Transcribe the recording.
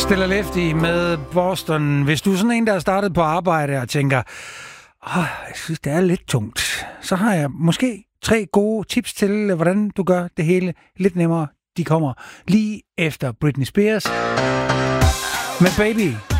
Stella Lefty med Boston. Hvis du er sådan en, der er startet på arbejde og tænker, jeg synes, det er lidt tungt, så har jeg måske 3 gode tips til, hvordan du gør det hele lidt nemmere. De kommer lige efter Britney Spears med Baby.